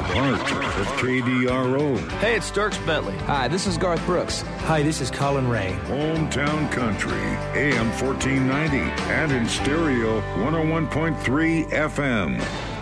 Part of KDRO. Hey, it's Dierks Bentley. Hi, this is Garth Brooks. Hi, this is Colin Ray. Hometown Country, AM 1490, and in stereo 101.3 FM.